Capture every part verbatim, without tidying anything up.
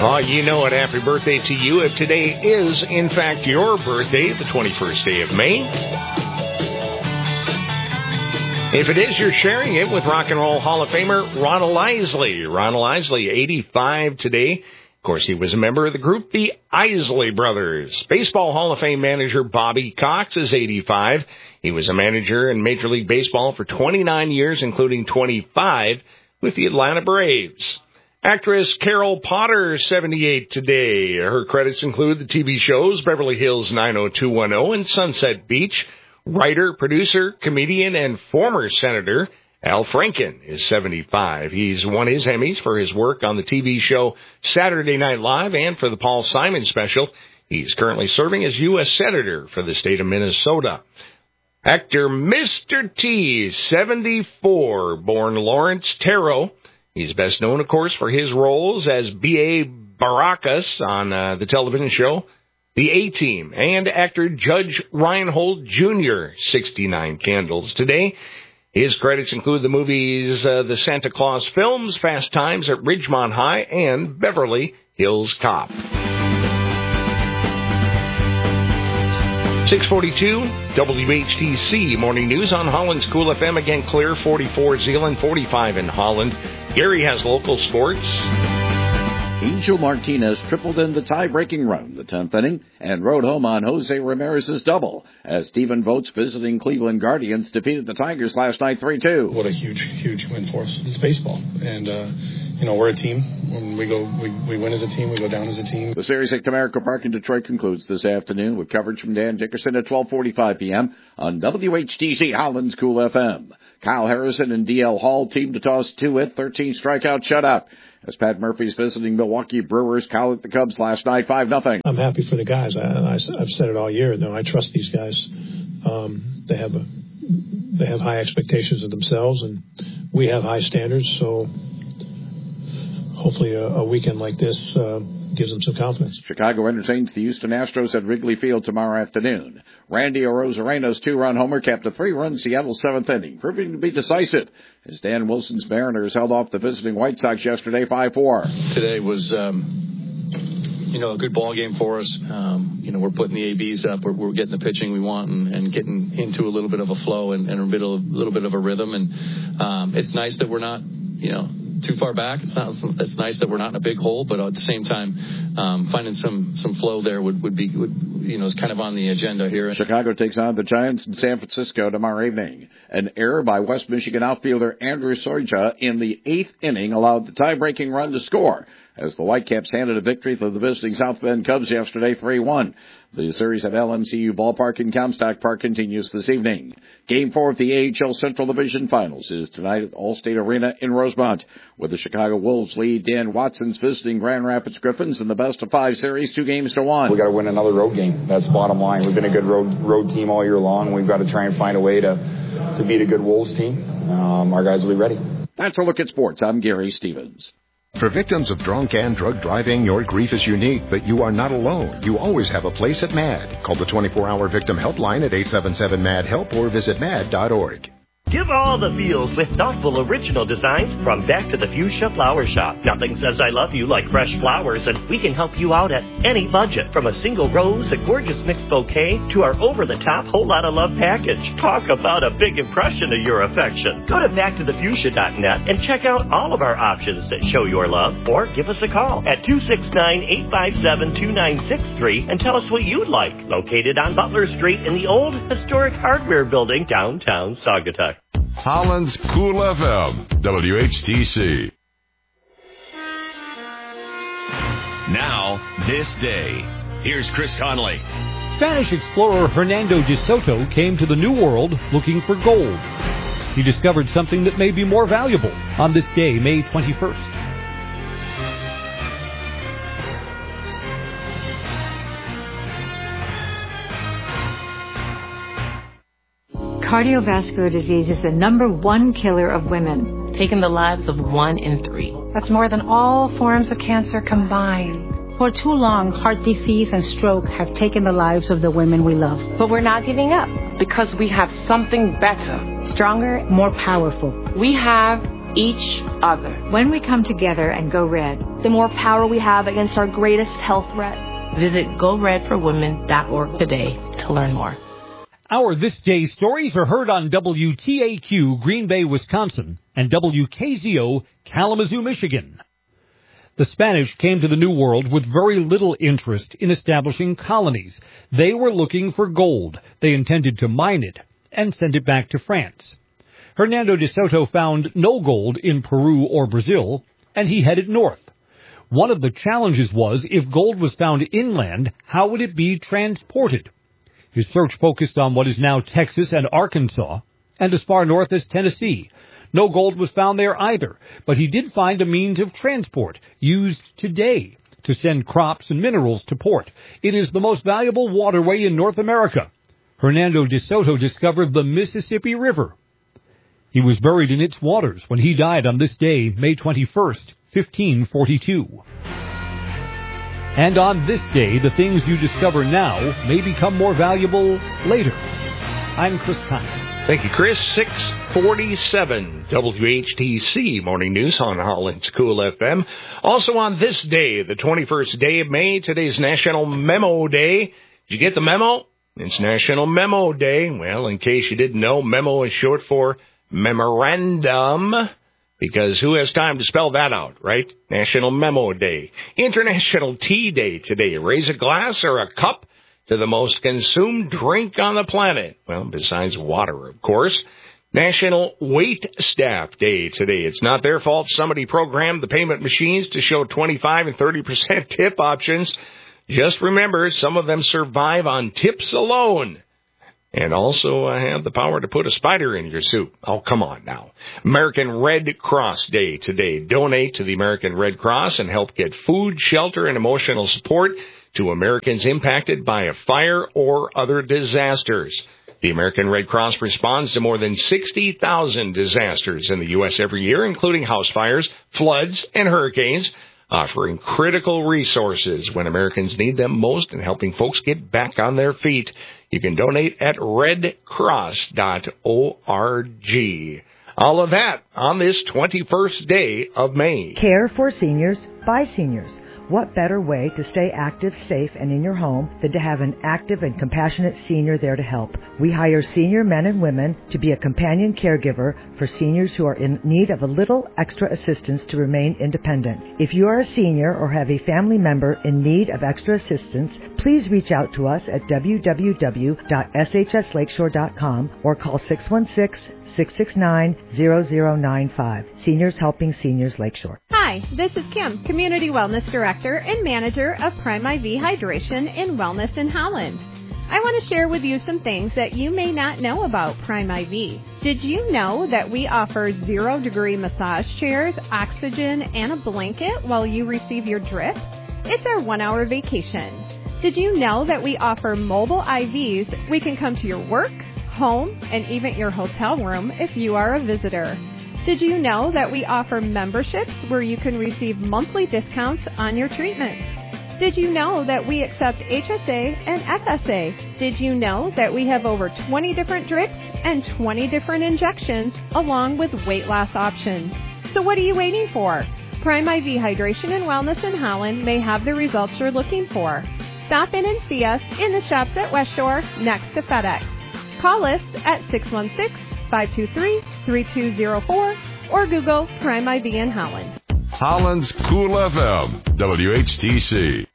Oh, you know it. Happy birthday to you. If today is, in fact, your birthday, the twenty-first day of May. If it is, you're sharing it with Rock and Roll Hall of Famer Ronald Isley. Ronald Isley, eighty-five today. Of course, he was a member of the group, the Isley Brothers. Baseball Hall of Fame manager Bobby Cox is eighty-five. He was a manager in Major League Baseball for twenty-nine years, including twenty-five with the Atlanta Braves. Actress Carol Potter, seventy-eight today. Her credits include the T V shows Beverly Hills nine oh two one oh and Sunset Beach. Writer, producer, comedian, and former Senator Al Franken is seventy-five. He's won his Emmys for his work on the T V show Saturday Night Live and for the Paul Simon special. He's currently serving as U S Senator for the state of Minnesota. Actor Mister T, seventy-four, born Lawrence Tarot. He's best known, of course, for his roles as B A Baracus on uh, the television show The A-Team, and actor Judge Reinhold Junior, sixty-nine candles today. His credits include the movies uh, The Santa Claus Films, Fast Times at Ridgemont High, and Beverly Hills Cop. six forty-two, W H T C Morning News on Holland's Cool F M. Again, clear, forty-four Zeeland, forty-five in Holland. Gary has local sports. Angel Martinez tripled in the tie-breaking run, the tenth inning, and rode home on Jose Ramirez's double, as Stephen Vogt's visiting Cleveland Guardians defeated the Tigers last night three two. What a huge, huge win for us. It's baseball, and, uh, you know, we're a team. When we go, we, we win as a team, we go down as a team. The series at Comerica Park in Detroit concludes this afternoon with coverage from Dan Dickerson at twelve forty-five p.m. on W H T C Holland's Cool F M. Kyle Harrison and D L Hall team to toss two hit, thirteen strikeout shutout. As Pat Murphy's visiting Milwaukee Brewers collared the Cubs last night five nothing. I'm happy for the guys. I, I, I've said it all year. No, I trust these guys. Um, they have a, they have high expectations of themselves, and we have high standards. So hopefully a, a weekend like this uh, gives them some confidence. Chicago entertains the Houston Astros at Wrigley Field tomorrow afternoon. Randy Arozarena's two-run homer capped a three-run Seattle seventh inning, proving to be decisive as Dan Wilson's Mariners held off the visiting White Sox yesterday five four. Today was, um, you know, a good ball game for us. Um, you know, we're putting the A Bs up. We're, we're getting the pitching we want and, and getting into a little bit of a flow and, and a little, little bit of a rhythm. And um, it's nice that we're not, you know, too far back. It's not. It's nice that we're not in a big hole, but at the same time, um, finding some some flow there would would be would, you know is kind of on the agenda here. Chicago takes on the Giants in San Francisco tomorrow evening. An error by West Michigan outfielder Andrew Soja in the eighth inning allowed the tie-breaking run to score, as the Whitecaps handed a victory to the visiting South Bend Cubs yesterday three one. The series at L M C U Ballpark in Comstock Park continues this evening. Game four of the A H L Central Division Finals is tonight at Allstate Arena in Rosemont, with the Chicago Wolves lead Dan Watson's visiting Grand Rapids Griffins in the best of five series, two games to one. We got to win another road game. That's bottom line. We've been a good road road team all year long. We've got to try and find a way to to beat a good Wolves team. Um, our guys will be ready. That's a look at sports. I'm Gary Stevens. For victims of drunk and drug driving, your grief is unique, but you are not alone. You always have a place at M A D. Call the twenty-four hour victim helpline at eight seven seven M A D help or visit M A D dot org. Give all the feels with thoughtful original designs from Back to the Fuchsia Flower Shop. Nothing says I love you like fresh flowers, and we can help you out at any budget. From a single rose, a gorgeous mixed bouquet, to our over-the-top whole lot of love package. Talk about a big impression of your affection. Go to back to the fuchsia dot net and check out all of our options that show your love, or give us a call at two six nine, eight five seven, two nine six three and tell us what you'd like. Located on Butler Street in the old historic hardware building downtown Saugatuck. Holland's Cool F M, W H T C. Now, this day. Here's Chris Connolly. Spanish explorer Hernando de Soto came to the New World looking for gold. He discovered something that may be more valuable on this day, May twenty-first. Cardiovascular disease is the number one killer of women, taking the lives of one in three. That's more than all forms of cancer combined. For too long, heart disease and stroke have taken the lives of the women we love. But we're not giving up, because we have something better. Stronger, more powerful. We have each other. When we come together and go red, the more power we have against our greatest health threat. Visit go red for women dot org today to learn more. Our This Day stories are heard on W T A Q Green Bay, Wisconsin, and W K Z O Kalamazoo, Michigan. The Spanish came to the New World with very little interest in establishing colonies. They were looking for gold. They intended to mine it and send it back to France. Hernando de Soto found no gold in Peru or Brazil, and he headed north. One of the challenges was, if gold was found inland, how would it be transported? His search focused on what is now Texas and Arkansas, and as far north as Tennessee. No gold was found there either, but he did find a means of transport used today to send crops and minerals to port. It is the most valuable waterway in North America. Hernando de Soto discovered the Mississippi River. He was buried in its waters when he died on this day, May twenty-first, fifteen forty-two. And on this day, the things you discover now may become more valuable later. I'm Chris Conley. Thank you, Chris. six forty-seven W H T C Morning News on Holland's Cool F M. Also on this day, the twenty-first day of May, today's National Memo Day. Did you get the memo? It's National Memo Day. Well, in case you didn't know, memo is short for memorandum, because who has time to spell that out, right? National Memo Day. International Tea Day today. Raise a glass or a cup to the most consumed drink on the planet. Well, besides water, of course. National Wait Staff Day today. It's not their fault. Somebody programmed the payment machines to show twenty-five and thirty percent tip options. Just remember, some of them survive on tips alone. And also uh, have the power to put a spider in your soup. Oh, come on now. American Red Cross Day today. Donate to the American Red Cross and help get food, shelter, and emotional support to Americans impacted by a fire or other disasters. The American Red Cross responds to more than sixty thousand disasters in the U S every year, including house fires, floods, and hurricanes, offering critical resources when Americans need them most and helping folks get back on their feet. You can donate at red cross dot org. All of that on this twenty-first day of May. Care for seniors by seniors. What better way to stay active, safe, and in your home than to have an active and compassionate senior there to help? We hire senior men and women to be a companion caregiver for seniors who are in need of a little extra assistance to remain independent. If you are a senior or have a family member in need of extra assistance, please reach out to us at w w w dot s h s lakeshore dot com or call six one six, six six nine, zero zero nine five. Seniors Helping Seniors Lakeshore. Hi, this is Kim, Community Wellness Director and Manager of Prime I V Hydration and Wellness in Holland. I want to share with you some things that you may not know about Prime I V. Did you know that we offer zero-degree massage chairs, oxygen, and a blanket while you receive your drip? It's our one-hour vacation. Did you know that we offer mobile I Vs? We can come to your work, home, and even your hotel room if you are a visitor. Did you know that we offer memberships where you can receive monthly discounts on your treatments? Did you know that we accept H S A and F S A? Did you know that we have over twenty different drips and twenty different injections along with weight loss options? So what are you waiting for? Prime I V Hydration and Wellness in Holland may have the results you're looking for. Stop in and see us in the shops at West Shore next to FedEx. Call us at six one six, five two three, three two zero four or Google Prime I V in Holland. Holland's Cool F M, W H T C.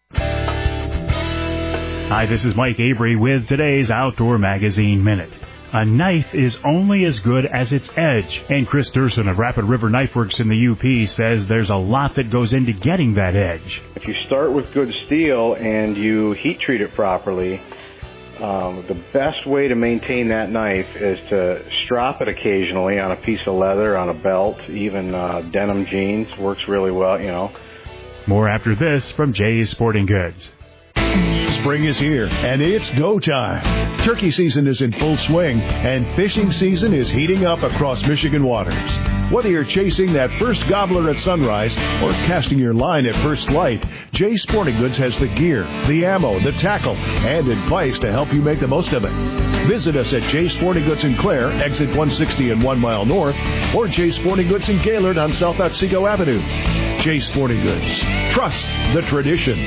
Hi, this is Mike Avery with today's Outdoor Magazine Minute. A knife is only as good as its edge, and Chris Durson of Rapid River Knife Works in the U P says there's a lot that goes into getting that edge. If you start with good steel and you heat treat it properly, Um, the best way to maintain that knife is to strap it occasionally on a piece of leather, on a belt, even uh, denim jeans works really well, you know. More after this from Jay's Sporting Goods. Spring is here, and it's go time. Turkey season is in full swing, and fishing season is heating up across Michigan waters. Whether you're chasing that first gobbler at sunrise or casting your line at first light, Jay Sporting Goods has the gear, the ammo, the tackle, and advice to help you make the most of it. Visit us at Jay Sporting Goods in Clare, exit one sixty and one mile north, or Jay Sporting Goods in Gaylord on South Otsego Avenue. Jay Sporting Goods. Trust the tradition.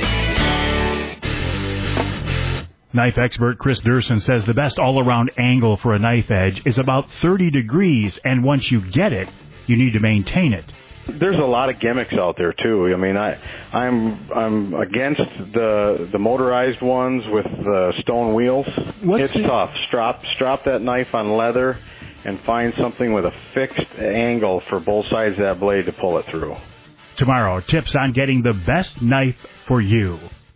Knife expert Chris Durson says the best all-around angle for a knife edge is about thirty degrees, and once you get it, you need to maintain it. There's a lot of gimmicks out there too. I mean, I, I'm I'm against the the motorized ones with the stone wheels. What's it's the... tough. Strap strap that knife on leather, and find something with a fixed angle for both sides of that blade to pull it through. Tomorrow, tips on getting the best knife for you.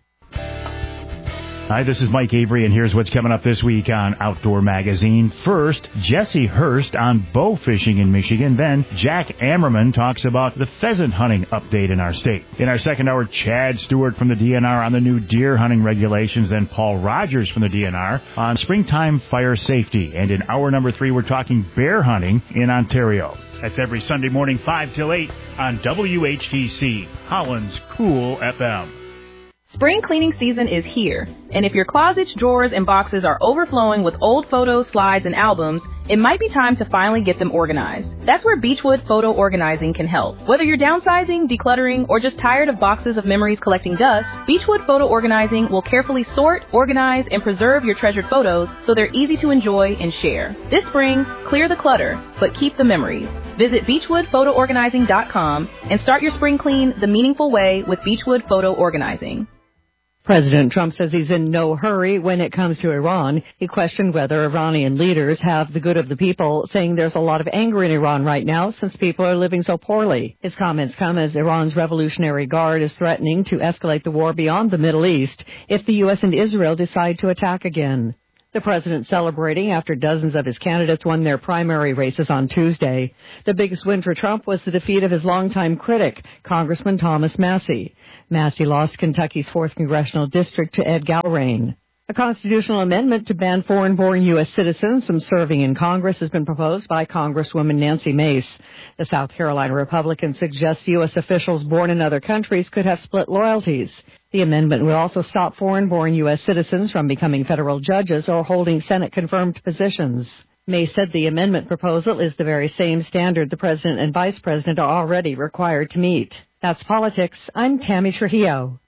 Hi, this is Mike Avery, and here's what's coming up this week on Outdoor Magazine. First, Jesse Hurst on bow fishing in Michigan. Then, Jack Ammerman talks about the pheasant hunting update in our state. In our second hour, Chad Stewart from the D N R on the new deer hunting regulations. Then Paul Rogers from the D N R on springtime fire safety. And in hour number three, we're talking bear hunting in Ontario. That's every Sunday morning, five till eight on W H T C, Holland's Cool F M. Spring cleaning season is here, and if your closets, drawers, and boxes are overflowing with old photos, slides, and albums, it might be time to finally get them organized. That's where Beechwood Photo Organizing can help. Whether you're downsizing, decluttering, or just tired of boxes of memories collecting dust, Beechwood Photo Organizing will carefully sort, organize, and preserve your treasured photos so they're easy to enjoy and share. This spring, clear the clutter, but keep the memories. Visit beechwood photo organizing dot com and start your spring clean the meaningful way with Beechwood Photo Organizing. President Trump says he's in no hurry when it comes to Iran. He questioned whether Iranian leaders have the good of the people, saying there's a lot of anger in Iran right now since people are living so poorly. His comments come as Iran's Revolutionary Guard is threatening to escalate the war beyond the Middle East if the U S and Israel decide to attack again. The president celebrating after dozens of his candidates won their primary races on Tuesday. The biggest win for Trump was the defeat of his longtime critic, Congressman Thomas Massie. Massie lost Kentucky's fourth congressional district to Ed Gallrain. A constitutional amendment to ban foreign-born U S citizens from serving in Congress has been proposed by Congresswoman Nancy Mace. The South Carolina Republican suggests U S officials born in other countries could have split loyalties. The amendment would also stop foreign-born U S citizens from becoming federal judges or holding Senate-confirmed positions. Mace said the amendment proposal is the very same standard the president and vice president are already required to meet. That's politics. I'm Tammy Trujillo.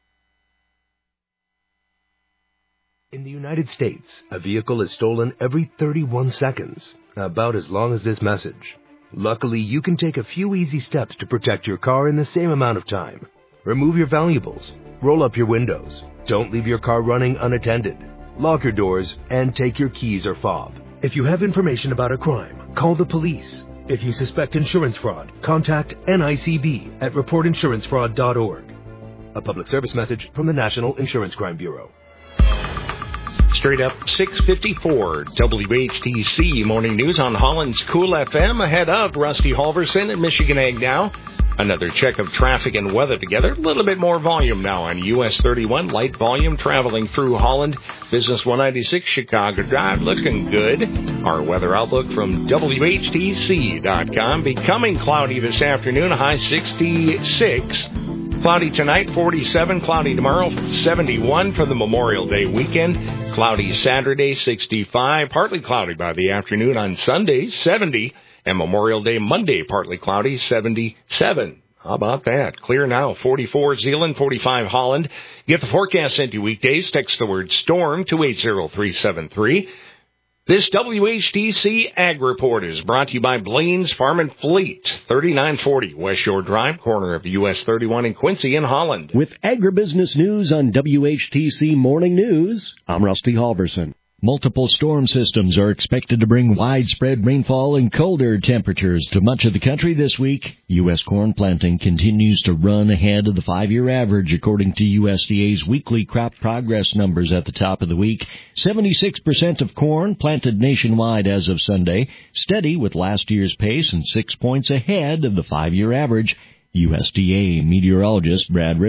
In the United States, a vehicle is stolen every thirty-one seconds, about as long as this message. Luckily, you can take a few easy steps to protect your car in the same amount of time. Remove your valuables, roll up your windows, don't leave your car running unattended, lock your doors, and take your keys or fob. If you have information about a crime, call the police. If you suspect insurance fraud, contact N I C B at report insurance fraud dot org. A public service message from the National Insurance Crime Bureau. Straight up six fifty-four W H T C Morning News on Holland's Cool F M. Ahead of Rusty Halverson at Michigan Ag Now. Another check of traffic and weather together. A little bit more volume now on U S thirty-one. Light volume traveling through Holland. Business one ninety-six Chicago Drive looking good. Our weather outlook from W H T C dot com. Becoming cloudy this afternoon. High sixty-six. Cloudy tonight, forty-seven. Cloudy tomorrow, seventy-one for the Memorial Day weekend. Cloudy Saturday, sixty-five. Partly cloudy by the afternoon on Sunday, seventy. And Memorial Day Monday, partly cloudy, seventy-seven. How about that? Clear now, forty-four Zeeland, forty-five Holland. Get the forecast sent to you weekdays. Text the word STORM to eight zero three seven three. This W H T C Ag Report is brought to you by Blaine's Farm and Fleet, thirty-nine forty West Shore Drive, corner of U S thirty-one in Quincy in Holland. With agribusiness news on W H T C Morning News, I'm Rusty Halverson. Multiple storm systems are expected to bring widespread rainfall and colder temperatures to much of the country this week. U S corn planting continues to run ahead of the five-year average, according to U S D A's weekly crop progress numbers at the top of the week. seventy-six percent of corn planted nationwide as of Sunday, steady with last year's pace and six points ahead of the five-year average. U S D A meteorologist Brad Rippey.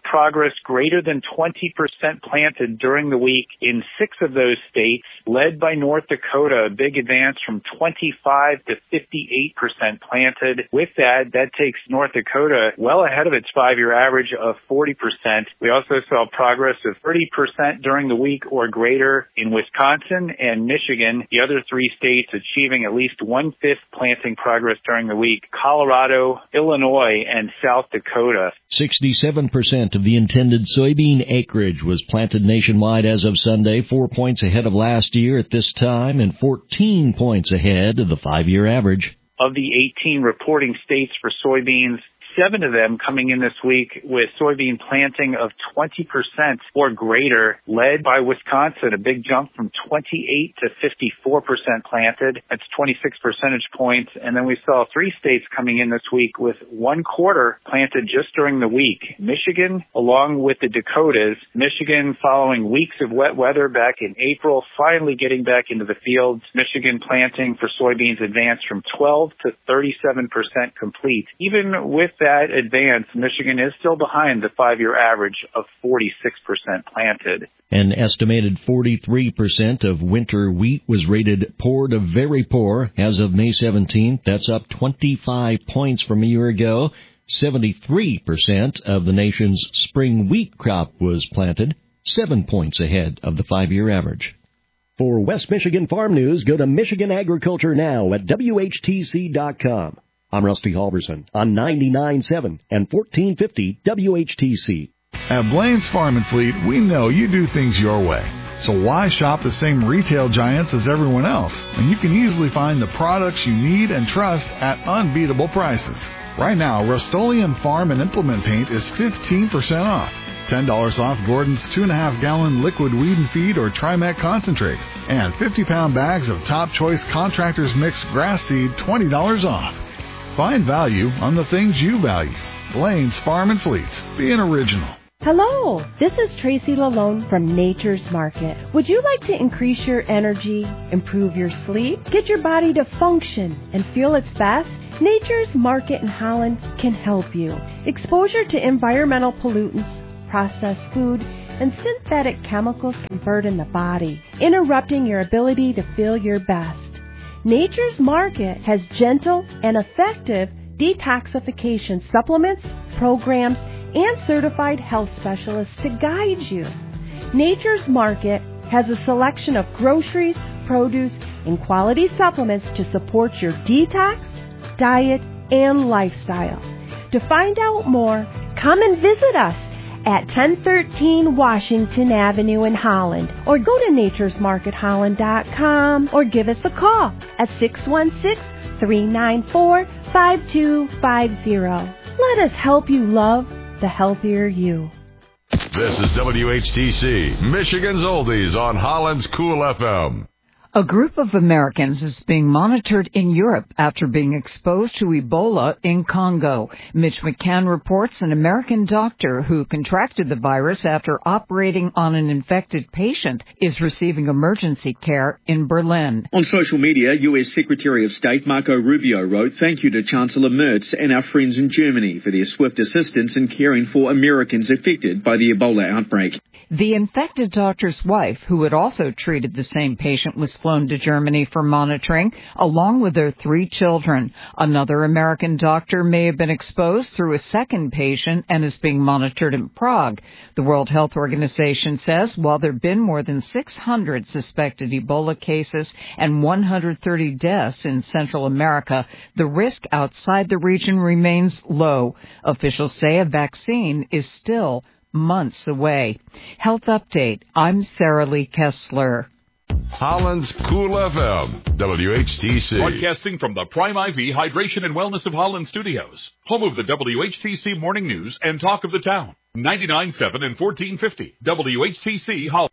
progress greater than twenty percent planted during the week in six of those states, led by North Dakota, a big advance from twenty-five to fifty-eight percent planted. With that, that takes North Dakota well ahead of its five-year average of forty percent. We also saw progress of thirty percent during the week or greater in Wisconsin and Michigan, the other three states achieving at least one-fifth planting progress during the week, Colorado, Illinois, and South Dakota. sixty-seven percent of the intended soybean acreage was planted nationwide as of Sunday, four points ahead of last year at this time and fourteen points ahead of the five-year average. Of the eighteen reporting states for soybeans, seven of them coming in this week with soybean planting of twenty percent or greater, led by Wisconsin, a big jump from twenty-eight to fifty-four percent planted. That's twenty-six percentage points. And then we saw three states coming in this week with one quarter planted just during the week. Michigan, along with the Dakotas. Michigan, following weeks of wet weather back in April, finally getting back into the fields. Michigan planting for soybeans advanced from twelve to thirty-seven percent complete. Even with that That advance, Michigan is still behind the five-year average of forty-six percent planted. An estimated forty-three percent of winter wheat was rated poor to very poor as of May seventeenth. That's up twenty-five points from a year ago. seventy-three percent of the nation's spring wheat crop was planted, seven points ahead of the five-year average. For West Michigan Farm News, go to Michigan Agriculture Now at W H T C dot com. I'm Rusty Halverson on ninety-nine point seven and fourteen fifty W H T C. At Blaine's Farm and Fleet, we know you do things your way. So why shop the same retail giants as everyone else? And you can easily find the products you need and trust at unbeatable prices. Right now, Rust-Oleum Farm and Implement Paint is fifteen percent off. ten dollars off Gordon's two and a half gallon liquid weed and feed or Trimet concentrate. And fifty pound bags of Top Choice Contractors Mix grass seed, twenty dollars off. Find value on the things you value. Blaine's Farm and Fleet. Be an original. Hello, this is Tracy Lalone from Nature's Market. Would you like to increase your energy, improve your sleep, get your body to function and feel its best? Nature's Market in Holland can help you. Exposure to environmental pollutants, processed food, and synthetic chemicals can burden the body, interrupting your ability to feel your best. Nature's Market has gentle and effective detoxification supplements, programs, and certified health specialists to guide you. Nature's Market has a selection of groceries, produce, and quality supplements to support your detox, diet, and lifestyle. To find out more, come and visit us at ten thirteen Washington Avenue in Holland, or go to natures market holland dot com, or give us a call at six one six, three nine four, five two five zero. Let us help you love the healthier you. This is W H T C, Michigan's Oldies on Holland's Cool F M. A group of Americans is being monitored in Europe after being exposed to Ebola in Congo. Mitch McCann reports an American doctor who contracted the virus after operating on an infected patient is receiving emergency care in Berlin. On social media, U S Secretary of State Marco Rubio wrote, "Thank you to Chancellor Merz and our friends in Germany for their swift assistance in caring for Americans affected by the Ebola outbreak." The infected doctor's wife, who had also treated the same patient, was flown to Germany for monitoring, along with their three children. Another American doctor may have been exposed through a second patient and is being monitored in Prague. The World Health Organization says while there have been more than six hundred suspected Ebola cases and one hundred thirty deaths in Central America, the risk outside the region remains low. Officials say a vaccine is still months away. Health Update. I'm Sarah Lee Kessler. Holland's Cool F M, W H T C. Broadcasting from the Prime I V Hydration and Wellness of Holland studios. Home of the W H T C Morning News and Talk of the Town. ninety-nine point seven and fourteen fifty. W H T C Holland.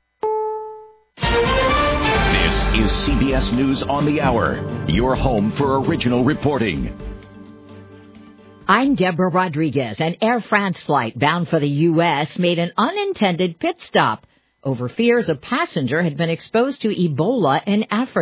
This is C B S News on the Hour. Your home for original reporting. I'm Deborah Rodriguez. An Air France flight bound for the U S made an unintended pit stop over fears a passenger had been exposed to Ebola in Africa.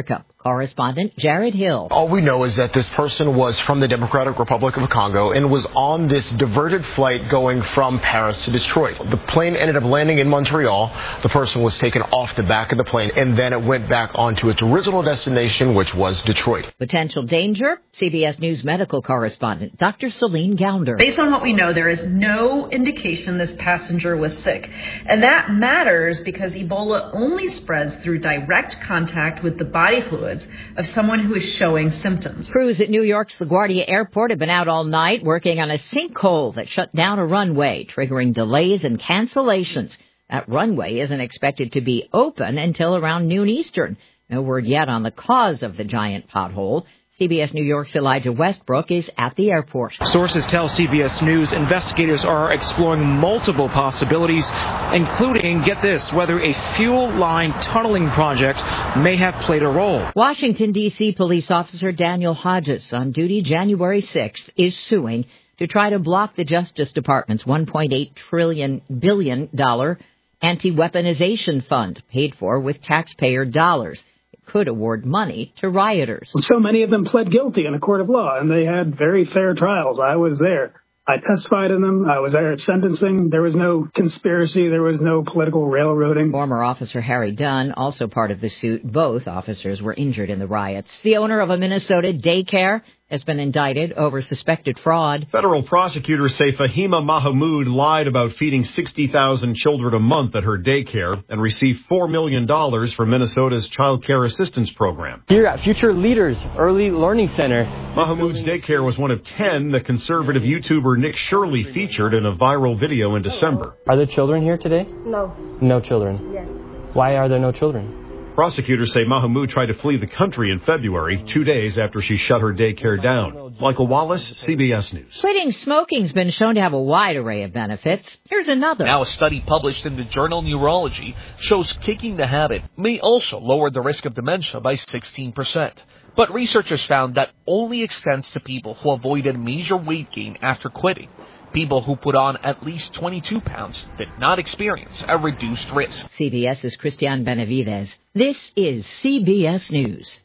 Correspondent Jared Hill. All we know is that this person was from the Democratic Republic of Congo and was on this diverted flight going from Paris to Detroit. The plane ended up landing in Montreal. The person was taken off the back of the plane, and then it went back onto its original destination, which was Detroit. Potential danger? C B S News medical correspondent Doctor Celine Gounder. Based on what we know, there is no indication this passenger was sick. And that matters because Ebola only spreads through direct contact with the body fluids of someone who is showing symptoms. Crews at New York's LaGuardia Airport have been out all night working on a sinkhole that shut down a runway, triggering delays and cancellations. That runway isn't expected to be open until around noon Eastern. No word yet on the cause of the giant pothole. C B S New York's Elijah Westbrook is at the airport. Sources tell C B S News investigators are exploring multiple possibilities, including, get this, whether a fuel line tunneling project may have played a role. Washington, D C police officer Daniel Hodges, on duty January sixth, is suing to try to block the Justice Department's one point eight trillion billion dollars anti-weaponization fund, paid for with taxpayer dollars. Could award money to rioters. So many of them pled guilty in a court of law, and they had very fair trials. I was there. I testified in them. I was there at sentencing. There was no conspiracy. There was no political railroading. Former Officer Harry Dunn, also part of the suit. Both officers were injured in the riots. The owner of a Minnesota daycare has been indicted over suspected fraud. Federal prosecutors say Fahima Mahmoud lied about feeding sixty thousand children a month at her daycare and received four million dollars from Minnesota's Child Care Assistance Program. Here at Future Leaders Early Learning Center, Mahmoud's daycare was one of ten the conservative YouTuber Nick Shirley featured in a viral video in December. Are there children here today? No. No children? Yes. Why are there no children? Prosecutors say Mahmoud tried to flee the country in February, two days after she shut her daycare down. Michael Wallace, C B S News. Quitting smoking's been shown to have a wide array of benefits. Here's another. Now, a study published in the journal Neurology shows kicking the habit may also lower the risk of dementia by sixteen percent. But researchers found that only extends to people who avoided major weight gain after quitting. People who put on at least twenty-two pounds did not experience a reduced risk. CBS's Christian Benavides. This is C B S News.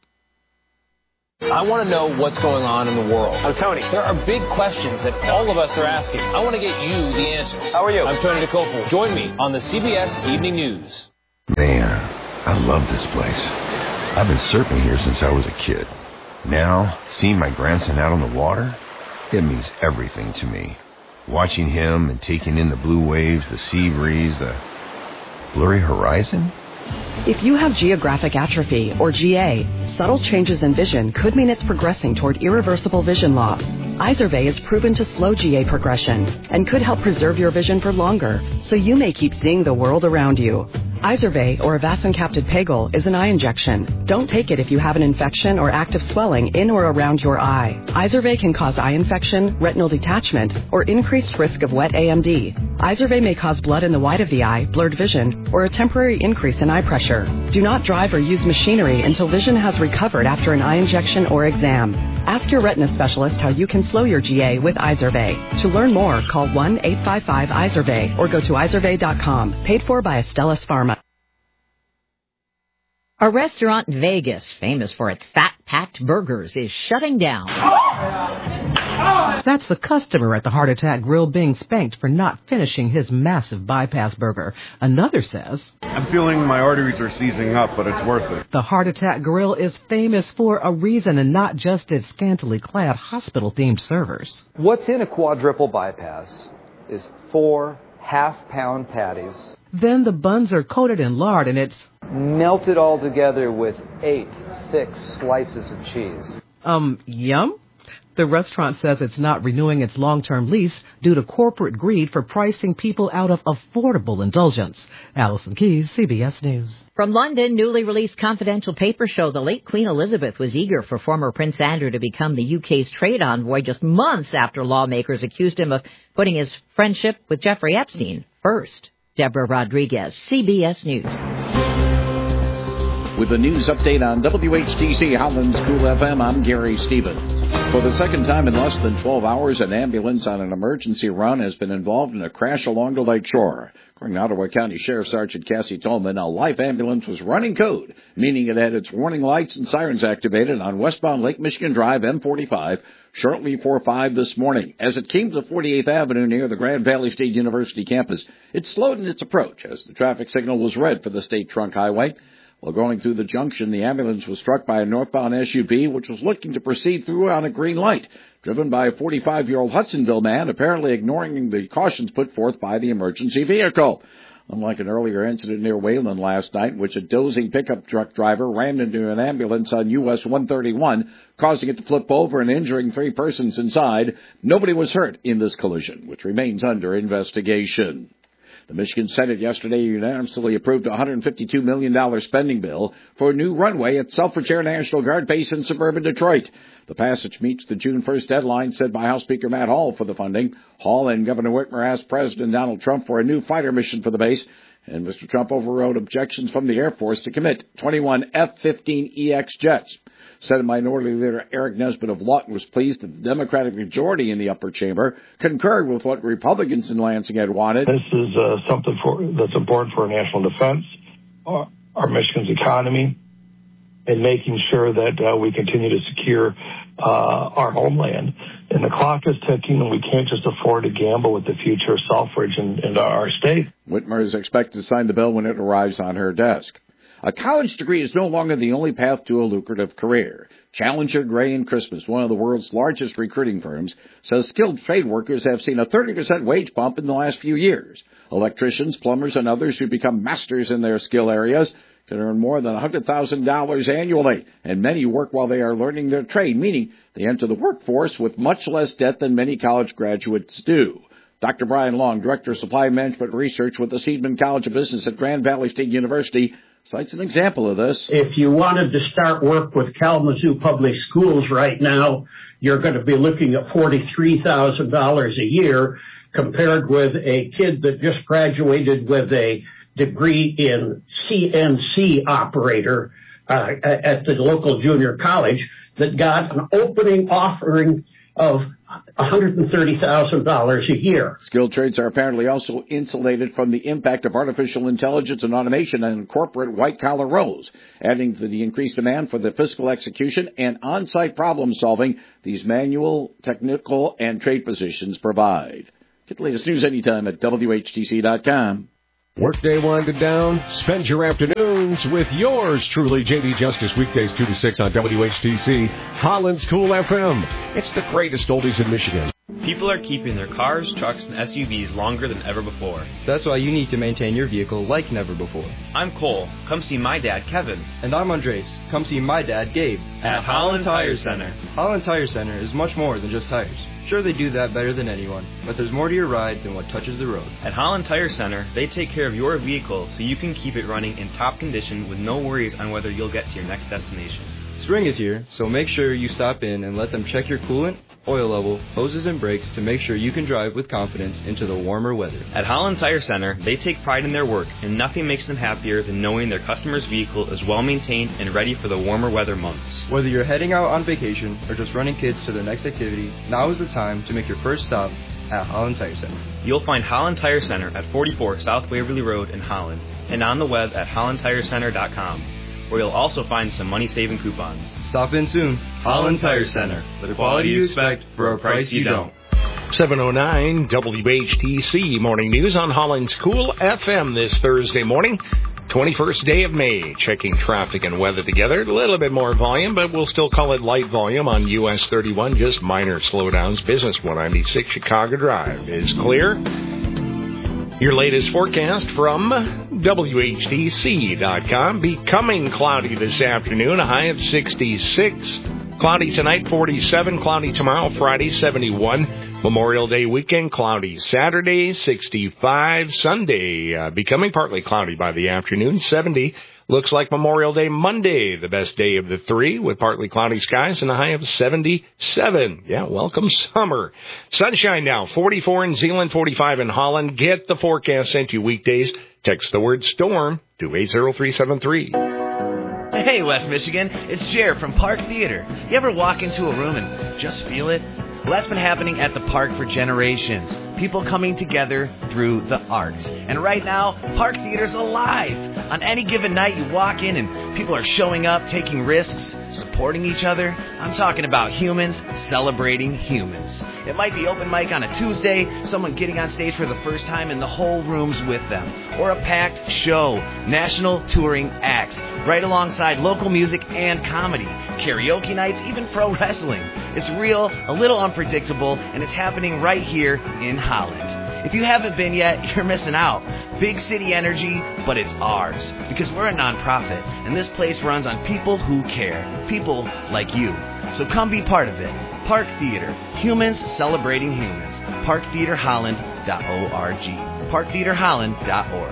I want to know what's going on in the world. I'm Tony. There are big questions that all of us are asking. I want to get you the answers. How are you? I'm Tony DeCoppel. Join me on the C B S Evening News. Man, I love this place. I've been surfing here since I was a kid. Now, seeing my grandson out on the water, it means everything to me. Watching him and taking in the blue waves, the sea breeze, the blurry horizon. If you have geographic atrophy, or G A, subtle changes in vision could mean it's progressing toward irreversible vision loss. Izervay is proven to slow G A progression and could help preserve your vision for longer, so you may keep seeing the world around you. Izervay, or avacincaptad pegol, is an eye injection. Don't take it if you have an infection or active swelling in or around your eye. Izervay can cause eye infection, retinal detachment, or increased risk of wet A M D. Izervay may cause blood in the white of the eye, blurred vision, or a temporary increase in eye pressure. Do not drive or use machinery until vision has recovered after an eye injection or exam. Ask your retina specialist how you can slow your G A with Izervay. To learn more, call one eight five five Izervay or go to izervay dot com. Paid for by Astellas Pharma. A restaurant in Vegas, famous for its fat-packed burgers, is shutting down. That's the customer at the Heart Attack Grill being spanked for not finishing his massive bypass burger. Another says, I'm feeling my arteries are seizing up, but it's worth it. The Heart Attack Grill is famous for a reason and not just its scantily clad hospital-themed servers. What's in a quadruple bypass is four half-pound patties. Then the buns are coated in lard and it's melted all together with eight thick slices of cheese. Um, yum? The restaurant says it's not renewing its long-term lease due to corporate greed for pricing people out of affordable indulgence. Allison Keyes, C B S News. From London, newly released confidential papers show the late Queen Elizabeth was eager for former Prince Andrew to become the U K's trade envoy just months after lawmakers accused him of putting his friendship with Jeffrey Epstein first. Deborah Rodriguez, C B S News. With the news update on W H T C Holland's Cool F M, I'm Gary Stevens. For the second time in less than twelve hours, an ambulance on an emergency run has been involved in a crash along the lake shore. According to Ottawa County Sheriff Sergeant Cassie Tolman, a life ambulance was running code, meaning it had its warning lights and sirens activated on westbound Lake Michigan Drive, M forty-five, shortly before five this morning. As it came to forty-eighth Avenue near the Grand Valley State University campus, it slowed in its approach as the traffic signal was red for the State Trunk Highway. While going through the junction, the ambulance was struck by a northbound S U V, which was looking to proceed through on a green light, driven by a forty-five-year-old Hudsonville man, apparently ignoring the cautions put forth by the emergency vehicle. Unlike an earlier incident near Wayland last night, in which a dozing pickup truck driver ran into an ambulance on U S one thirty-one, causing it to flip over and injuring three persons inside, nobody was hurt in this collision, which remains under investigation. The Michigan Senate yesterday unanimously approved a one hundred fifty-two million dollars spending bill for a new runway at Selfridge Air National Guard Base in suburban Detroit. The passage meets the June first deadline set by House Speaker Matt Hall for the funding. Hall and Governor Whitmer asked President Donald Trump for a new fighter mission for the base, and Mister Trump overrode objections from the Air Force to commit twenty-one F fifteen E X jets. Senate Minority Leader Eric Nesbitt of Lawton was pleased that the Democratic majority in the upper chamber concurred with what Republicans in Lansing had wanted. This is uh, something for, that's important for our national defense, our, our Michigan's economy, and making sure that uh, we continue to secure uh, our homeland. And the clock is ticking, and we can't just afford to gamble with the future of Selfridge and, and our state. Whitmer is expected to sign the bill when it arrives on her desk. A college degree is no longer the only path to a lucrative career. Challenger, Gray, and Christmas, one of the world's largest recruiting firms, says skilled trade workers have seen a thirty percent wage bump in the last few years. Electricians, plumbers, and others who become masters in their skill areas can earn more than one hundred thousand dollars annually, and many work while they are learning their trade, meaning they enter the workforce with much less debt than many college graduates do. Doctor Brian Long, Director of Supply Management Research with the Seidman College of Business at Grand Valley State University, cites an example of this. If you wanted to start work with Kalamazoo Public Schools right now, you're going to be looking at forty-three thousand dollars a year, compared with a kid that just graduated with a degree in C N C operator uh, at the local junior college that got an opening offering of one hundred thirty thousand dollars a year. Skilled trades are apparently also insulated from the impact of artificial intelligence and automation on corporate white-collar roles, adding to the increased demand for the physical execution and on-site problem-solving these manual, technical, and trade positions provide. Get the latest news anytime at W H T C dot com. Workday winded down. Spend your afternoons with yours truly, J D Justice, weekdays two to six on W H T C, Holland's Cool F M. It's the greatest oldies in Michigan. People are keeping their cars, trucks, and S U Vs longer than ever before. That's why you need to maintain your vehicle like never before. I'm Cole. Come see my dad, Kevin. And I'm Andres. Come see my dad, Gabe. At Holland Tire Center. Holland Tire Center is much more than just tires. Sure, they do that better than anyone, but there's more to your ride than what touches the road. At Holland Tire Center, they take care of your vehicle so you can keep it running in top condition with no worries on whether you'll get to your next destination. Spring is here, so make sure you stop in and let them check your coolant, oil level, hoses, and brakes to make sure you can drive with confidence into the warmer weather. At Holland Tire Center, they take pride in their work, and nothing makes them happier than knowing their customer's vehicle is well maintained and ready for the warmer weather months. Whether you're heading out on vacation or just running kids to their next activity, now is the time to make your first stop at Holland Tire Center. You'll find Holland Tire Center at forty-four South Waverly Road in Holland, and on the web at holland tire center dot com, where you'll also find some money-saving coupons. Stop in soon. Holland Tire Center. The quality you expect for a price you don't. seven oh nine W H T C Morning News on Holland's Cool F M this Thursday morning, twenty-first day of May. Checking traffic and weather together. A little bit more volume, but we'll still call it light volume on U S thirty-one. Just minor slowdowns. Business one ninety-six Chicago Drive is clear. Your latest forecast from W H T C dot com. Becoming cloudy this afternoon, a high of sixty-six. Cloudy tonight, forty-seven. Cloudy tomorrow, Friday, seventy-one. Memorial Day weekend, cloudy Saturday, sixty-five. Sunday, uh, becoming partly cloudy by the afternoon, seventy. Looks like Memorial Day Monday, the best day of the three, with partly cloudy skies and a high of seventy-seven. Yeah, welcome summer. Sunshine now, forty-four in Zeeland, forty-five in Holland. Get the forecast sent to you weekdays. Text the word STORM to eight zero three seven three. Hey, West Michigan, it's Jer from Park Theater. You ever walk into a room and just feel it? Well, that's been happening at the park for generations. People coming together through the arts. And right now, Park Theater's alive. On any given night, you walk in and people are showing up, taking risks, supporting each other. I'm talking about humans celebrating humans. It might be open mic on a Tuesday, someone getting on stage for the first time and the whole room's with them. Or a packed show, national touring acts, right alongside local music and comedy. Karaoke nights, even pro wrestling. It's real, a little unpredictable, and it's happening right here in Holland. If you haven't been yet, you're missing out. Big city energy, but it's ours. Because we're a nonprofit, and this place runs on people who care. People like you. So come be part of it. Park Theater. Humans celebrating humans. park theater holland dot org. park theater holland dot org.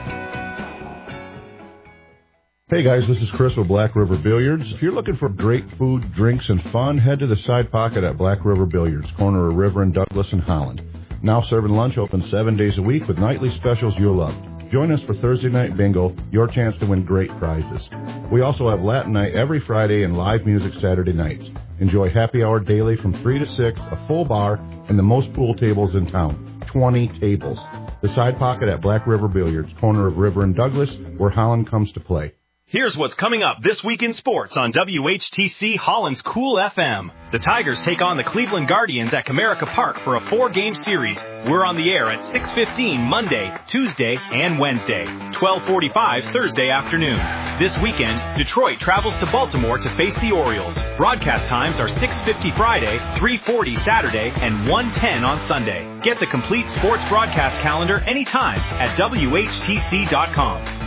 Hey guys, this is Chris with Black River Billiards. If you're looking for great food, drinks, and fun, head to the Side Pocket at Black River Billiards, corner of River and Douglas in Holland. Now serving lunch, open seven days a week with nightly specials you'll love. Join us for Thursday Night Bingo, your chance to win great prizes. We also have Latin Night every Friday and live music Saturday nights. Enjoy happy hour daily from three to six, a full bar, and the most pool tables in town, twenty tables. The Side Pocket at Black River Billiards, corner of River and Douglas, where Holland comes to play. Here's what's coming up this week in sports on W H T C Holland's Cool F M. The Tigers take on the Cleveland Guardians at Comerica Park for a four-game series. We're on the air at six fifteen Monday, Tuesday, and Wednesday, twelve forty-five Thursday afternoon. This weekend, Detroit travels to Baltimore to face the Orioles. Broadcast times are six fifty Friday, three forty Saturday, and one ten on Sunday. Get the complete sports broadcast calendar anytime at W H T C dot com.